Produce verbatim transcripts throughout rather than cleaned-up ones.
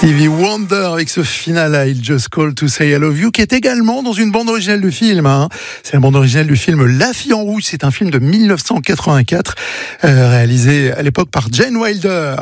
Stevie Wonder avec ce final à Il Just Called to Say I Love You, qui est également dans une bande originale du film. Hein. C'est la bande originale du film La Fille en Rouge. C'est un film de dix-neuf cent quatre-vingt-quatre, euh, réalisé à l'époque par Gene Wilder.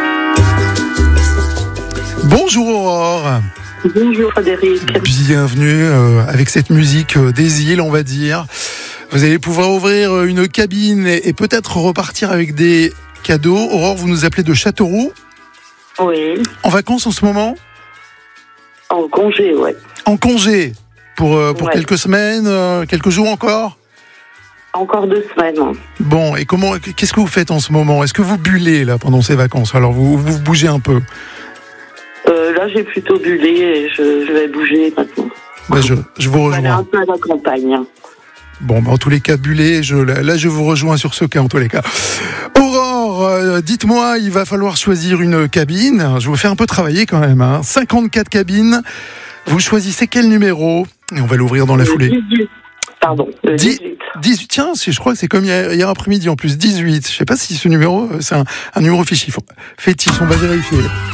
Bonjour Aurore. Bonjour Frédéric. Bienvenue euh, avec cette musique euh, des îles, on va dire. Vous allez pouvoir ouvrir une cabine et, et peut-être repartir avec des cadeaux. Aurore, vous nous appelez de Châteauroux. Oui. En vacances en ce moment ? En congé, ouais. En congé pour, euh, pour ouais. quelques semaines, euh, quelques jours encore ? Encore deux semaines. Bon, et comment, qu'est-ce que vous faites en ce moment ? Est-ce que vous bullez là pendant ces vacances ? Alors vous, vous bougez un peu ? euh, Là, j'ai plutôt bullé et je, je vais bouger maintenant. Bah, je, je vous rejoins. Je vais aller un peu à la campagne. Bon, bah, en tous les cas, bullé, je, là, je vous rejoins sur ce cas, en tous les cas. Aurore, euh, dites-moi, il va falloir choisir une cabine. Je vous fais un peu travailler quand même. Hein. cinquante-quatre cabines. Vous choisissez quel numéro ? Et on va l'ouvrir dans la Le foulée. dix-huit. Pardon, le dix-huit. dix-huit. Tiens, je crois que c'est comme hier, hier après-midi en plus. dix-huit. Je ne sais pas si ce numéro, c'est un, un numéro fétiche. Fétiche, on va vérifier.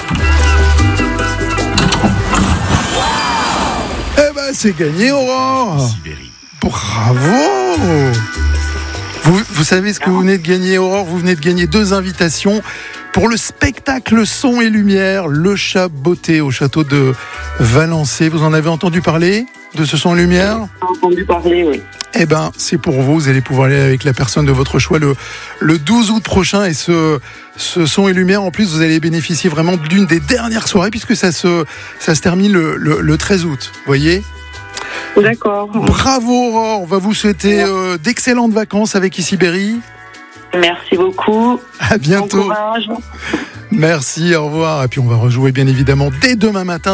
Eh ben, c'est gagné, Aurore. Bravo. Vous, vous savez ce que vous venez de gagner, Aurore ? Vous venez de gagner deux invitations pour le spectacle Son et Lumière, Le Chat Botté au château de Valençay. Vous en avez entendu parler de ce Son et Lumière ? J'ai entendu parler, oui. Eh ben, c'est pour vous. Vous allez pouvoir aller avec la personne de votre choix le, le douze août prochain. Et ce, ce Son et Lumière, en plus, vous allez bénéficier vraiment d'une des dernières soirées puisque ça se, ça se termine le, le, le treize août. Vous voyez ? D'accord. Bravo Aurore, on va vous souhaiter euh, d'excellentes vacances avec Issy-Berry. Merci beaucoup. À bientôt. Bon courage. Merci, au revoir. Et puis on va rejouer bien évidemment dès demain matin.